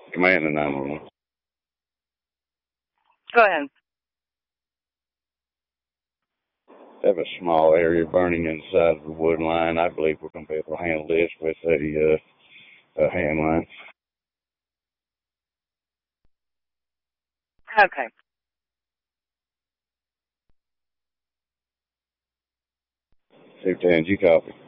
Command the 911. Go ahead. Have a small area burning inside of the wood line. I believe we're going to be able to handle this with a hand line. Okay. 210, you copy?